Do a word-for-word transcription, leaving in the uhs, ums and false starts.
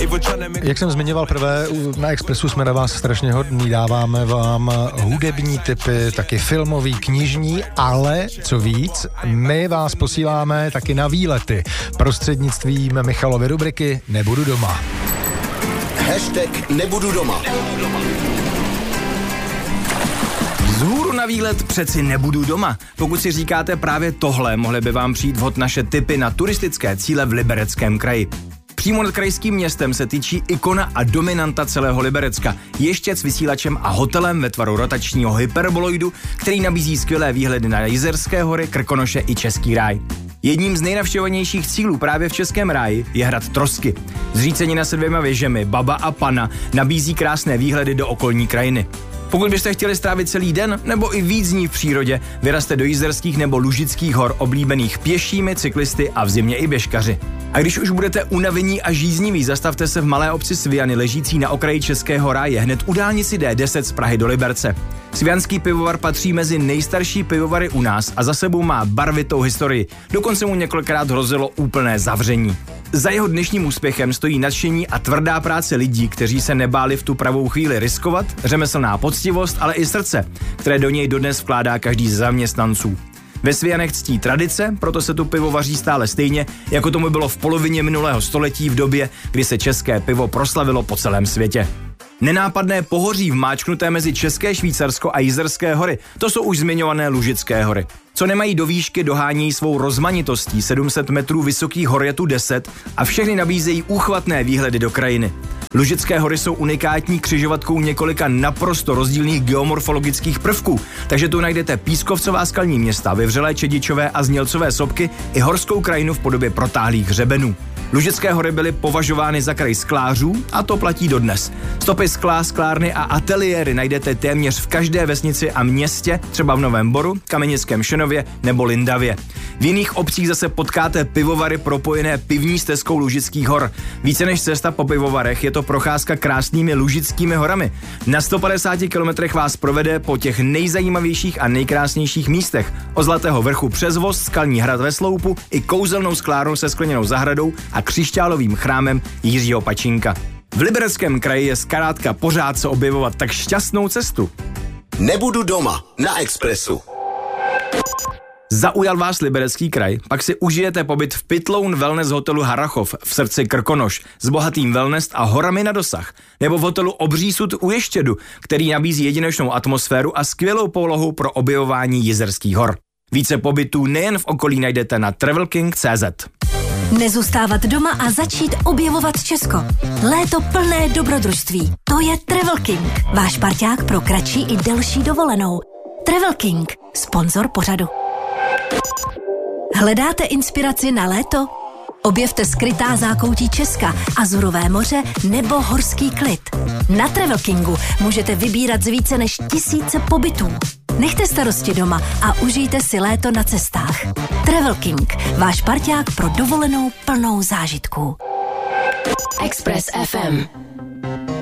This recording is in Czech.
Jak jsem zmiňoval prvé, na Expressu jsme na vás strašně hodní, dáváme vám hudební tipy, taky filmový, knižní, ale co víc, my vás posíláme taky na výlety prostřednictvím Michalovy rubriky Nebudu doma. Hashtag Nebudu doma. Vzhůru na výlet přeci nebudu doma. Pokud si říkáte právě tohle, mohly by vám přijít vhod naše tipy na turistické cíle v Libereckém kraji. Přímo nad krajským městem se tyčí ikona a dominanta celého Liberecka. Ještě s vysílačem a hotelem ve tvaru rotačního hyperboloidu, který nabízí skvělé výhledy na Jizerské hory, Krkonoše i Český ráj. Jedním z nejnavštěvovanějších cílů právě v Českém ráji je hrad Trosky. Zřícenina se dvěma věžemi, Baba a Pana, nabízí krásné výhledy do okolní krajiny. Pokud byste chtěli strávit celý den nebo i víc dní v přírodě, vyrazte do Jizerských nebo Lužických hor, oblíbených pěšími, cyklisty a v zimě i běžkaři. A když už budete unavení a žízniví, zastavte se v malé obci Sviany, ležící na okraji Českého ráje, hned u dálnici D deset z Prahy do Liberce. Svianský pivovar patří mezi nejstarší pivovary u nás a za sebou má barvitou historii. Dokonce mu několikrát hrozilo úplné zavření. Za jeho dnešním úspěchem stojí nadšení a tvrdá práce lidí, kteří se nebáli v tu pravou chvíli riskovat, řemeslná poctivost, ale i srdce, které do něj dodnes vkládá každý z zaměstnanců. Ve Svianech ctí tradice, proto se tu pivo vaří stále stejně, jako tomu bylo v polovině minulého století v době, kdy se české pivo proslavilo po celém světě. Nenápadné pohoří vmáčknuté mezi České Švýcarsko a Jizerské hory, to jsou už zmiňované Lužické hory. Co nemají do výšky, dohánějí svou rozmanitostí, sedm set metrů vysokých hor je tu deset a všechny nabízejí úchvatné výhledy do krajiny. Lužické hory jsou unikátní křižovatkou několika naprosto rozdílných geomorfologických prvků, takže tu najdete pískovcová skalní města, vyvřelé čedičové a znělcové sopky i horskou krajinu v podobě protáhlých hřebenů. Lužické hory byly považovány za kraj sklářů a to platí dodnes. Stopy skla, sklárny a ateliéry najdete téměř v každé vesnici a městě, třeba v Novém Boru, Kamenickém Šenově nebo Lindavě. V jiných obcích zase potkáte pivovary propojené pivní stezkou Lužických hor. Více než cesta po pivovarech je to procházka krásnými Lužickými horami. Na sto padesáti kilometrech vás provede po těch nejzajímavějších a nejkrásnějších místech. Od Zlatého vrchu přes Voz, skalní hrad ve Sloupu i kouzelnou sklárnu se skleněnou zahradou a křišťálovým chrámem Jiřího Pačínka. V Libereckém kraji je zkrátka pořád se objevovat, tak šťastnou cestu. Nebudu doma na Expressu. Zaujal vás Liberecký kraj? Pak si užijete pobyt v Pitloun Wellness hotelu Harrachov v srdci Krkonoš s bohatým wellness a horami na dosah. Nebo v hotelu Obří sud u Ještědu, který nabízí jedinečnou atmosféru a skvělou polohu pro objevování Jizerských hor. Více pobytů nejen v okolí najdete na travel king tečka cé zet. Nezůstávat doma a začít objevovat Česko. Léto plné dobrodružství. To je Travel King, váš parťák pro kratší i delší dovolenou. Travel King, sponzor pořadu. Hledáte inspiraci na léto? Objevte skrytá zákoutí Česka, Azurové moře nebo horský klid. Na Travel Kingu můžete vybírat z více než tisíce pobytů. Nechte starosti doma a užijte si léto na cestách. Travel King, váš parťák pro dovolenou plnou zážitků. Express ef em.